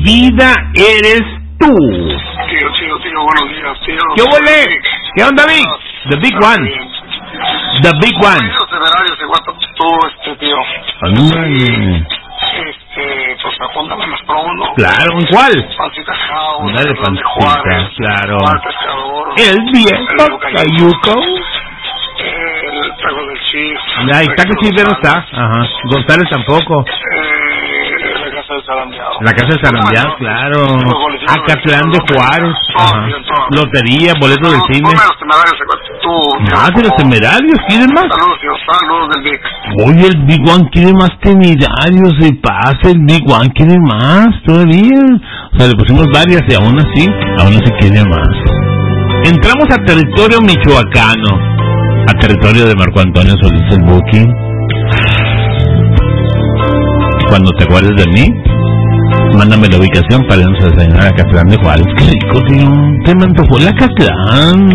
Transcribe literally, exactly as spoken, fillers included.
vida eres tú. Tío, tío, tío, buenos días, tío. ¿Qué huele? ¿Qué onda, Vic? The Big One. The Big One. Los temerarios, igual tú, este, tío. Ay. Este, pues apóntame más pronto. Claro, ¿en cuál? Pancita House. Una de Pancita, claro. Mar Pescador. El viejo Cayuco. El Perro del Chif. Ay, está que sí, no está. Ajá. González tampoco. Eh, la Casa del Zarandeado. La Casa del Zarandeado, claro. Acatlán de Juárez. Ajá. Lotería, boleto del cine. Los temerarios, tú. Ah, de los temerarios, ¿quieren más? Saludos, tío, saludos del Vic. Oye, el Big One quiere más temerarios, se pasa, el Big One quiere más todavía. O sea, le pusimos varias y aún así, aún así quiere más. Entramos a territorio michoacano, a territorio de Marco Antonio Solís el Buki. Cuando te acuerdes de mí, mándame la ubicación para irnos a desayunar a Catlán de Juárez. Qué rico, tío, te me antojó la Catlán.